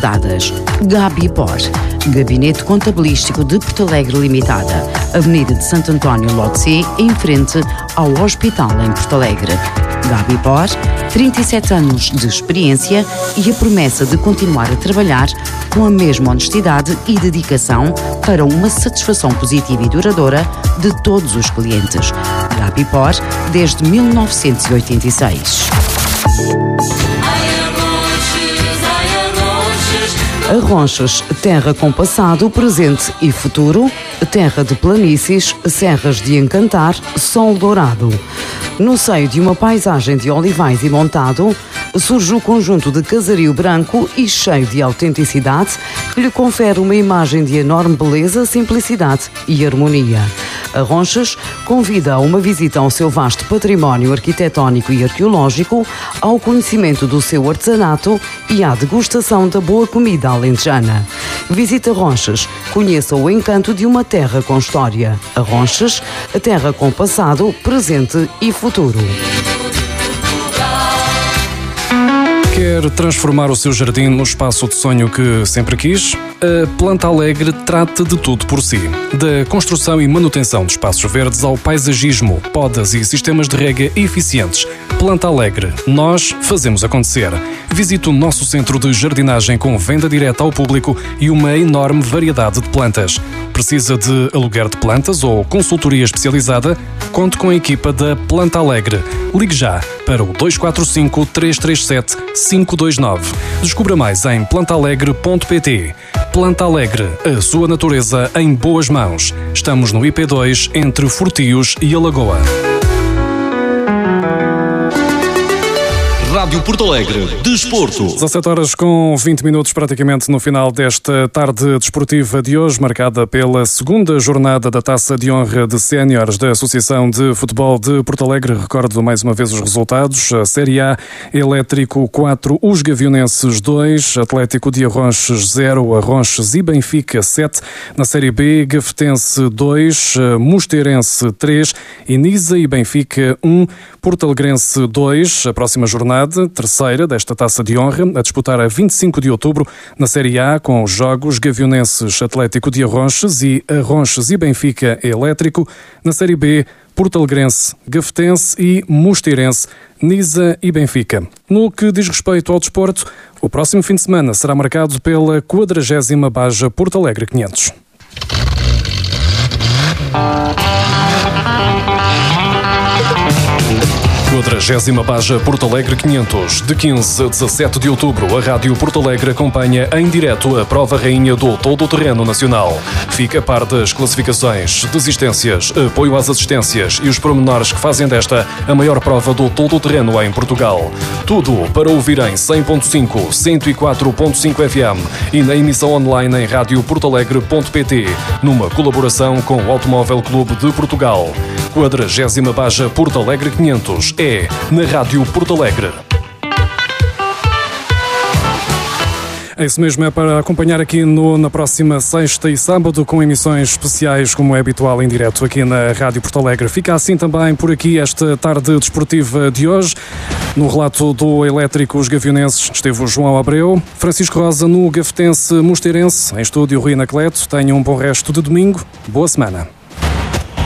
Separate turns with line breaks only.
dadas. Gabipor, Gabinete Contabilístico de Porto Alegre Limitada, Avenida de Santo António, lote C, em frente ao Hospital em Porto Alegre. Gabipor, 37 anos de experiência e a promessa de continuar a trabalhar com a mesma honestidade e dedicação para uma satisfação positiva e duradoura de todos os clientes. Gabipor, desde 1986. Arronches, terra com passado, presente e futuro, terra de planícies, serras de encantar, sol dourado. No seio de uma paisagem de olivais e montado, surge o conjunto de casario branco e cheio de autenticidade que lhe confere uma imagem de enorme beleza, simplicidade e harmonia. Arronches convida a uma visita ao seu vasto património arquitetónico e arqueológico, ao conhecimento do seu artesanato e à degustação da boa comida alentejana. Visite Arronches, conheça o encanto de uma terra com história. Arronches, a terra com passado, presente e futuro.
Quer transformar o seu jardim no espaço de sonho que sempre quis? A Planta Alegre trata de tudo por si. Da construção e manutenção de espaços verdes ao paisagismo, podas e sistemas de rega eficientes. Planta Alegre. Nós fazemos acontecer. Visite o nosso centro de jardinagem com venda direta ao público e uma enorme variedade de plantas. Precisa de aluguer de plantas ou consultoria especializada? Conte com a equipa da Planta Alegre. Ligue já para o 245 337 529. Descubra mais em plantaalegre.pt. Planta Alegre, a sua natureza em boas mãos. Estamos no IP2, entre Fortios e Alagoa.
Rádio Porto Alegre, Desporto.
17 horas com 20 minutos, praticamente no final desta tarde desportiva de hoje, marcada pela segunda jornada da Taça de Honra de Séniores da Associação de Futebol de Porto Alegre. Recordo mais uma vez os resultados. A Série A, Elétrico 4, os Gavionenses 2, Atlético de Arronches 0, Arronches e Benfica 7. Na Série B, Gafetense 2, Mosteirense 3, Inisa e Benfica 1, Porto Alegrense 2. A próxima jornada, terceira desta Taça de Honra, a disputar a 25 de outubro na Série A, com os jogos Gavionenses Atlético de Arronches e Benfica Elétrico. Na Série B, Porto Alegrense, Gafetense e Mosteirense, Nisa e Benfica. No que diz respeito ao desporto, o próximo fim de semana será marcado pela 40ª Baja Porto Alegre 500. Quadragésima Baja Porto Alegre 500. De 15 a 17 de outubro, a Rádio Porto Alegre acompanha em direto a prova rainha do todo-terreno nacional. Fica a par das classificações, desistências, apoio às assistências e os pormenores que fazem desta a maior prova do todo-terreno em Portugal. Tudo para ouvir em 100.5, 104.5 FM e na emissão online em radioportoalegre.pt, numa colaboração com o Automóvel Clube de Portugal. 40ª Baja Porto Alegre 500 é na Rádio Porto Alegre. É isso mesmo, é para acompanhar aqui na próxima sexta e sábado com emissões especiais, como é habitual, em direto aqui na Rádio Porto Alegre. Fica assim também por aqui esta tarde desportiva de hoje. No relato do Elétrico Os Gavionenses esteve o João Abreu, Francisco Rosa no Gafetense Mosteirense, em estúdio Rui Anacleto. Tenham um bom resto de domingo, boa semana.